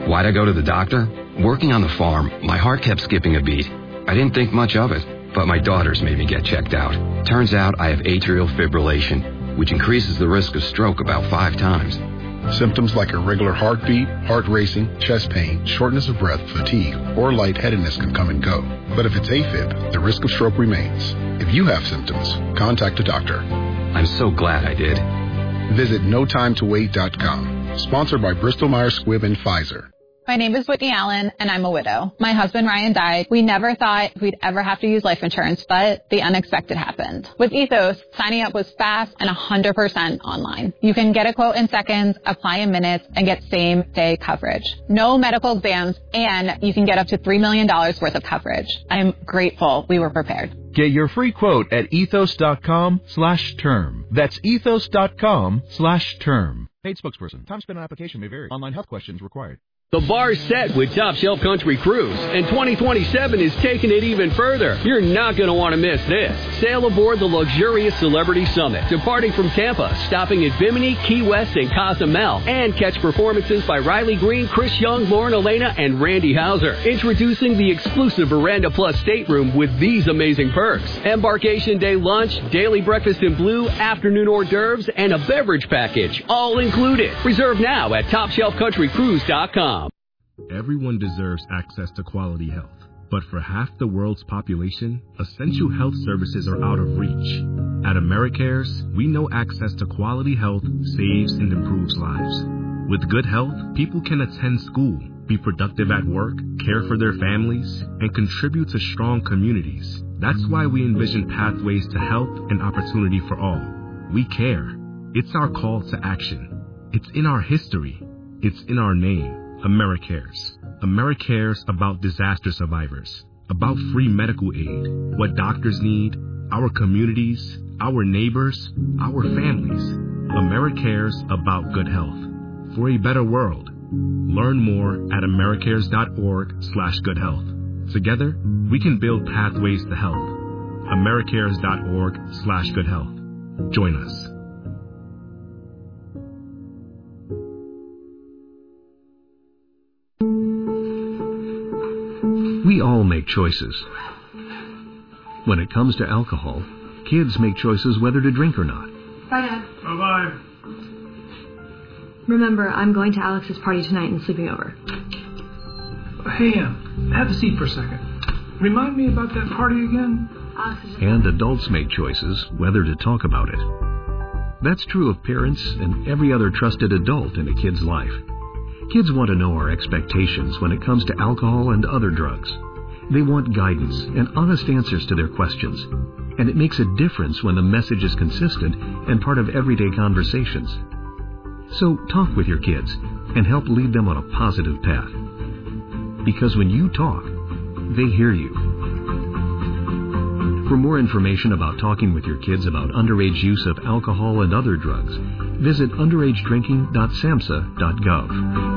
Why'd I go to the doctor? Working on the farm, my heart kept skipping a beat. I didn't think much of it, but my daughters made me get checked out. Turns out I have atrial fibrillation, which increases the risk of stroke about 5 times. Symptoms like irregular heartbeat, heart racing, chest pain, shortness of breath, fatigue, or lightheadedness can come and go. But if it's AFib, the risk of stroke remains. If you have symptoms, contact a doctor. I'm so glad I did. Visit notimetowait.com. Sponsored by Bristol-Myers Squibb and Pfizer. My name is Whitney Allen, and I'm a widow. My husband, Ryan, died. We never thought we'd ever have to use life insurance, but the unexpected happened. With Ethos, signing up was fast and 100% online. You can get a quote in seconds, apply in minutes, and get same-day coverage. No medical exams, and you can get up to $3 million worth of coverage. I'm grateful we were prepared. Get your free quote at ethos.com/term. That's ethos.com/term. Paid spokesperson. Time spent on application may vary. Online health questions required. The bar's set with Top Shelf Country Cruise, and 2027 is taking it even further. You're not going to want to miss this. Sail aboard the luxurious Celebrity Summit, departing from Tampa, stopping at Bimini, Key West, and Cozumel, and catch performances by Riley Green, Chris Young, Lauren Elena, and Randy Hauser. Introducing the exclusive Veranda Plus stateroom with these amazing perks. Embarkation day lunch, daily breakfast in blue, afternoon hors d'oeuvres, and a beverage package, all included. Reserve now at TopShelfCountryCruise.com. Everyone deserves access to quality health, but for half the world's population, essential health services are out of reach. At AmeriCares, we know access to quality health saves and improves lives. With good health, people can attend school, be productive at work, care for their families, and contribute to strong communities. That's why we envision pathways to health and opportunity for all. We care. It's our call to action. It's in our history. It's in our name. AmeriCares. AmeriCares about disaster survivors, about free medical aid, what doctors need, our communities, our neighbors, our families. AmeriCares about good health. For a better world. Learn more at americares.org/goodhealth. Together, we can build pathways to health. americares.org/goodhealth. Join us. We all make choices. When it comes to alcohol, kids make choices whether to drink or not. Bye, Dad. Bye-bye. Remember, I'm going to Alex's party tonight and sleeping over. Hey, have a seat for a second. Remind me about that party again? And adults make choices whether to talk about it. That's true of parents and every other trusted adult in a kid's life. Kids want to know our expectations when it comes to alcohol and other drugs. They want guidance and honest answers to their questions. And it makes a difference when the message is consistent and part of everyday conversations. So talk with your kids and help lead them on a positive path. Because when you talk, they hear you. For more information about talking with your kids about underage use of alcohol and other drugs, visit underagedrinking.samhsa.gov.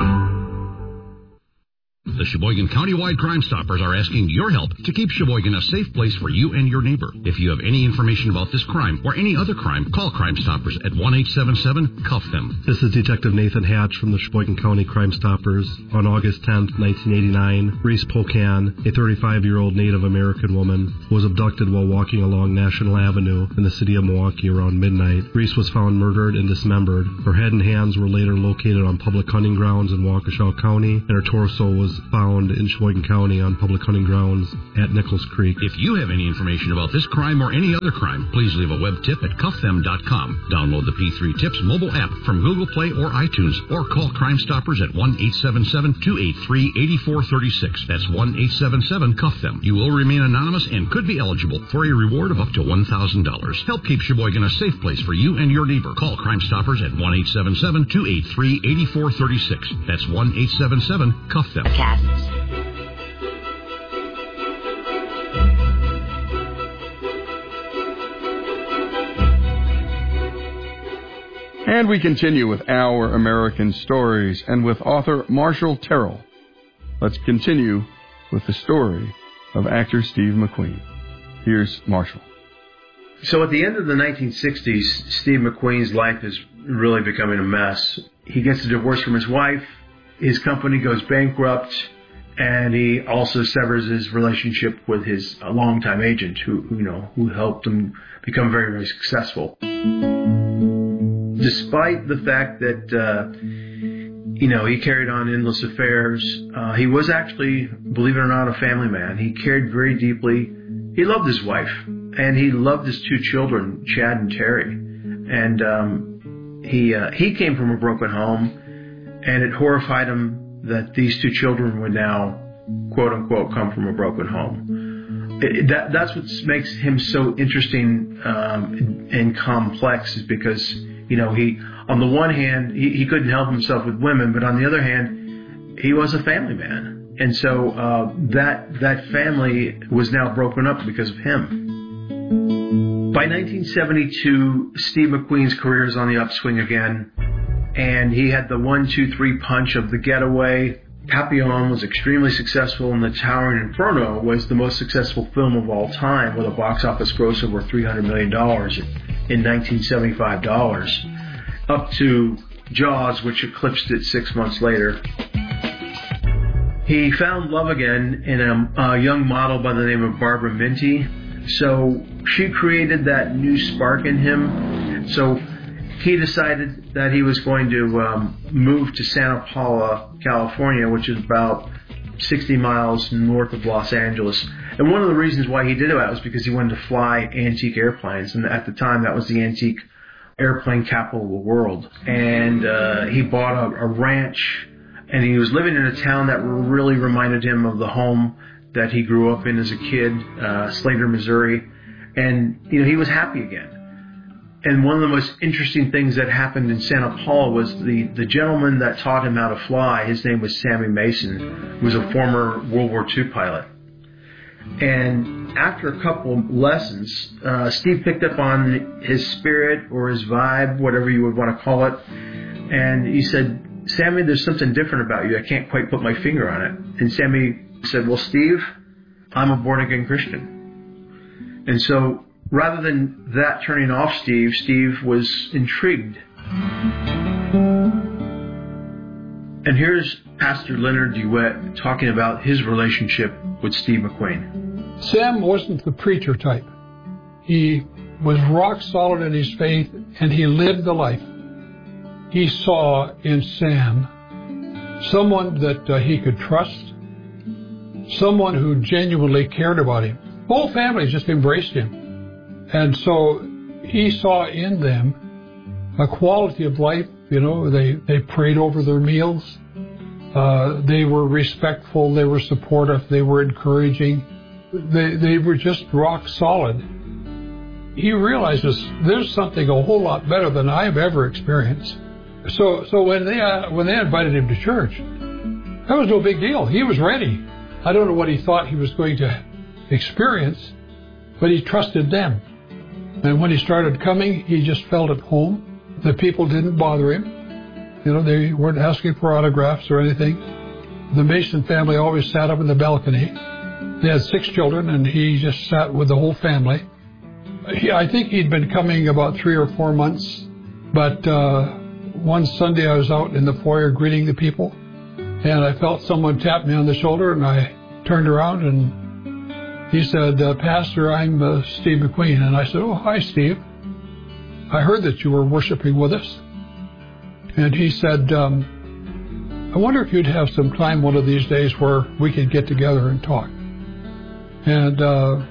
The Sheboygan Countywide Crime Stoppers are asking your help to keep Sheboygan a safe place for you and your neighbor. If you have any information about this crime or any other crime, call Crime Stoppers at 1-877-CUFF-THEM. This is Detective Nathan Hatch from the Sheboygan County Crime Stoppers. On August 10th, 1989, Reese Pocan, a 35-year-old Native American woman, was abducted while walking along National Avenue in the city of Milwaukee around midnight. Reese was found murdered and dismembered. Her head and hands were later located on public hunting grounds in Waukesha County, and her torso was found in Sheboygan County on public hunting grounds at Nichols Creek. If you have any information about this crime or any other crime, please leave a web tip at CuffThem.com. Download the P3 Tips mobile app from Google Play or iTunes, or call Crime Stoppers at 1-877-283-8436. That's 1-877-CUFF-THEM. You will remain anonymous and could be eligible for a reward of up to $1,000. Help keep Sheboygan a safe place for you and your neighbor. Call Crime Stoppers at 1-877-283-8436. That's 1-877-CUFF-THEM. And we continue with Our American Stories and with author Marshall Terrell. Let's continue with the story of actor Steve McQueen. Here's Marshall. So at the end of the 1960s, Steve McQueen's life is really becoming a mess. He gets a divorce from his wife. his company goes bankrupt, and he also severs his relationship with his longtime agent, who helped him become very, very successful. Despite the fact that he carried on endless affairs, he was actually, believe it or not, a family man. He cared very deeply. He loved his wife, and he loved his two children, Chad and Terry. And he came from a broken home, and it horrified him that these two children would now, quote unquote, come from a broken home. That's what makes him so interesting and complex, is because he, on the one hand, he couldn't help himself with women, but on the other hand, he was a family man, and so that family was now broken up because of him. By 1972, Steve McQueen's career is on the upswing again, and he had the 1-2-3 punch of The Getaway. Papillon was extremely successful, and The Towering Inferno was the most successful film of all time, with a box office gross over $300 million in 1975 dollars, up to Jaws, which eclipsed it 6 months later. He found love again in a young model by the name of Barbara Minty. So she created that new spark in him. So he decided that he was going to move to Santa Paula, California, which is about 60 miles north of Los Angeles. And one of the reasons why he did that was because he wanted to fly antique airplanes. And at the time, that was the antique airplane capital of the world. And he bought a ranch, and he was living in a town that really reminded him of the home that he grew up in as a kid, Slater, Missouri. And, he was happy again. And one of the most interesting things that happened in Santa Paula was the gentleman that taught him how to fly. His name was Sammy Mason, who was a former World War II pilot. And after a couple lessons, Steve picked up on his spirit or his vibe, whatever you would want to call it. And he said, "Sammy, there's something different about you. I can't quite put my finger on it." And Sammy said, "Well, Steve, I'm a born-again Christian." And so rather than that turning off Steve, Steve was intrigued. And here's Pastor Leonard DeWitt talking about his relationship with Steve McQueen. Sam wasn't the preacher type. He was rock solid in his faith, and he lived the life. He saw in Sam someone that he could trust, someone who genuinely cared about him. The whole family just embraced him. And so he saw in them a quality of life. They prayed over their meals. They were respectful. They were supportive. They were encouraging. They were just rock solid. He realizes there's something a whole lot better than I've ever experienced. So when they invited him to church, that was no big deal. He was ready. I don't know what he thought he was going to experience, but he trusted them. And when he started coming, he just felt at home. The people didn't bother him. They weren't asking for autographs or anything. The Mason family always sat up in the balcony. They had 6 children, and he just sat with the whole family. I think he'd been coming about 3 or 4 months, but one Sunday I was out in the foyer greeting the people, and I felt someone tap me on the shoulder, and I turned around, and he said, "Pastor, I'm Steve McQueen." And I said, "Oh, hi, Steve. I heard that you were worshiping with us." And he said, "I wonder if you'd have some time one of these days where we could get together and talk." And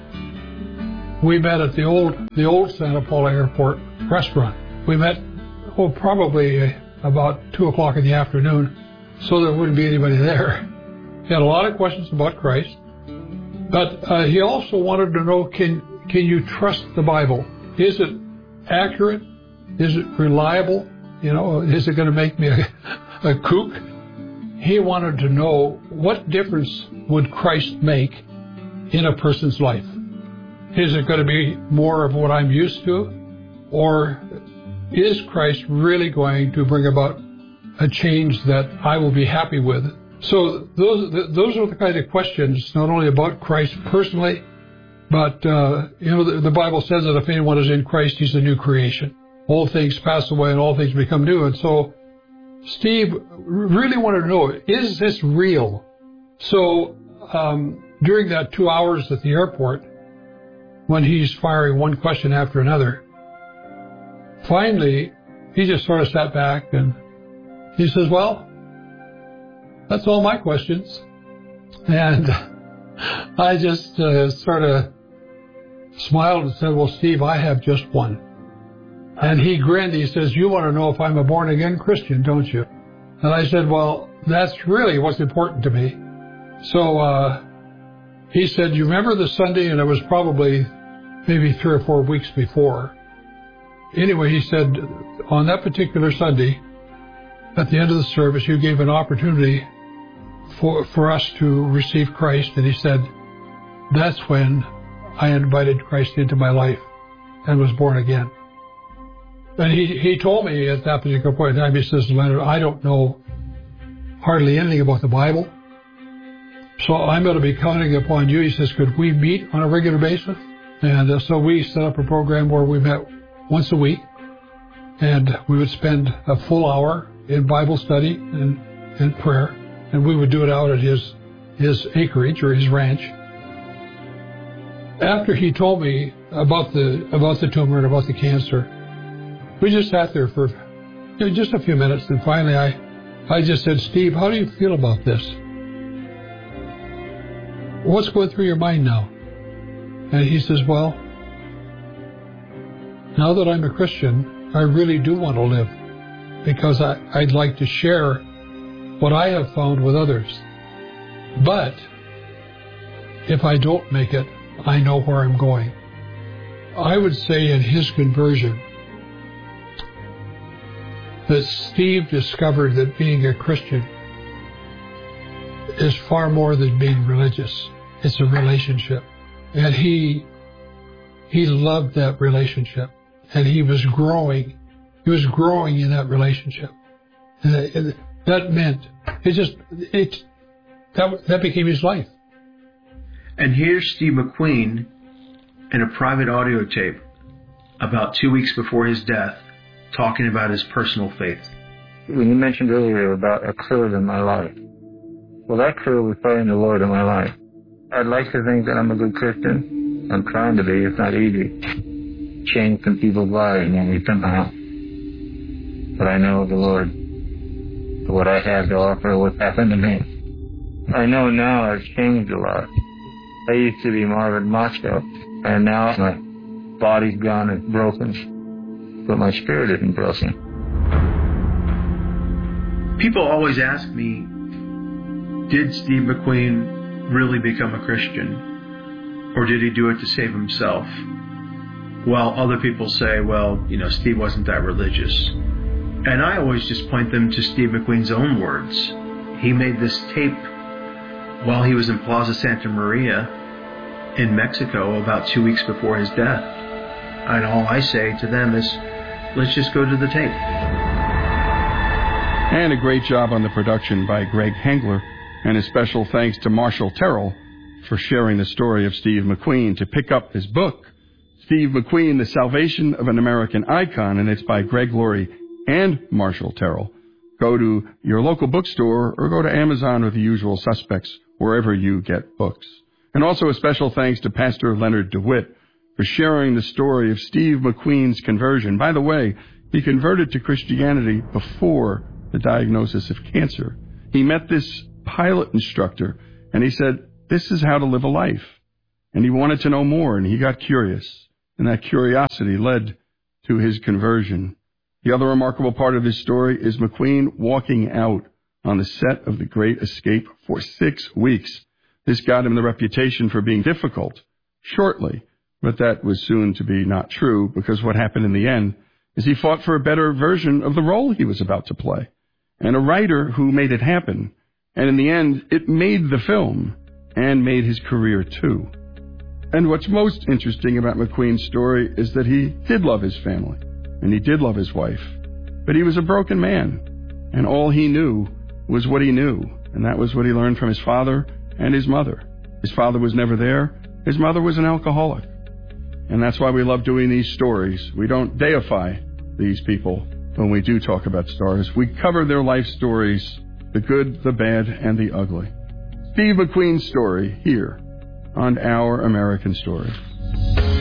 we met at the old Santa Paula Airport restaurant. We met, probably about 2 o'clock in the afternoon, so there wouldn't be anybody there. He had a lot of questions about Christ. But he also wanted to know, can you trust the Bible? Is it accurate? Is it reliable? Is it going to make me a kook? He wanted to know, what difference would Christ make in a person's life? Is it going to be more of what I'm used to? Or is Christ really going to bring about a change that I will be happy with? So those are the kind of questions, not only about Christ personally, but the Bible says that if anyone is in Christ, he's a new creation. All things pass away and all things become new. And so Steve really wanted to know, is this real? So during that 2 hours at the airport, when he's firing one question after another, finally, he just sort of sat back and he says, well, that's all my questions. And I just sort of smiled and said, well, Steve, I have just one. And he grinned. He says, you want to know if I'm a born-again Christian, don't you? And I said, well, that's really what's important to me. So he said, you remember the Sunday? And it was probably maybe 3 or 4 weeks before. Anyway, he said, on that particular Sunday, at the end of the service, you gave an opportunity for us to receive Christ. And he said, that's when I invited Christ into my life and was born again. And he told me at that particular point in time, he says, Leonard, I don't know hardly anything about the Bible, so I'm going to be counting upon you. He says, could we meet on a regular basis? And so we set up a program where we met once a week, and we would spend a full hour in Bible study and prayer, and we would do it out at his acreage or his ranch. After he told me about the tumor and about the cancer, we just sat there for just a few minutes, and finally I just said, Steve, how do you feel about this? What's going through your mind now? And he says, well, now that I'm a Christian, I really do want to live, because I'd like to share what I have found with others. But if I don't make it, I know where I'm going. I would say in his conversion that Steve discovered that being a Christian is far more than being religious. It's a relationship. And he loved that relationship. And he was growing. He was growing in that relationship. And that meant, that became his life. And here's Steve McQueen in a private audio tape about 2 weeks before his death, talking about his personal faith. When you mentioned earlier about a curve in my life, well, that curve was finding the Lord in my life. I'd like to think that I'm a good Christian. I'm trying to be. It's not easy. Change some people's lives, maybe somehow. But I know the Lord, what I have to offer, what's happened to me. I know now I've changed a lot. I used to be more of a macho, and now my body's gone and broken, but my spirit isn't broken. People always ask me, did Steve McQueen really become a Christian? Or did he do it to save himself? While other people say, well, Steve wasn't that religious. And I always just point them to Steve McQueen's own words. He made this tape while he was in Plaza Santa Maria in Mexico about 2 weeks before his death. And all I say to them is, let's just go to the tape. And a great job on the production by Greg Hengler, and a special thanks to Marshall Terrell for sharing the story of Steve McQueen. To pick up his book, Steve McQueen, The Salvation of an American Icon, and it's by Greg Laurie and Marshall Terrell. Go to your local bookstore or go to Amazon or the usual suspects, wherever you get books. And also a special thanks to Pastor Leonard DeWitt for sharing the story of Steve McQueen's conversion. By the way, he converted to Christianity before the diagnosis of cancer. He met this pilot instructor, and he said, this is how to live a life. And he wanted to know more, and he got curious. And that curiosity led to his conversion. The other remarkable part of this story is McQueen walking out on the set of The Great Escape for 6 weeks. This got him the reputation for being difficult shortly, but that was soon to be not true, because what happened in the end is he fought for a better version of the role he was about to play, and a writer who made it happen. And in the end, it made the film and made his career too. And what's most interesting about McQueen's story is that he did love his family, and he did love his wife, but he was a broken man, and all he knew was what he knew, and that was what he learned from his father and his mother. His father was never there. His mother was an alcoholic. And that's why we love doing these stories. We don't deify these people, when we do talk about stars, we cover their life stories, the good, the bad, and the ugly. Steve McQueen's story here on Our American Story.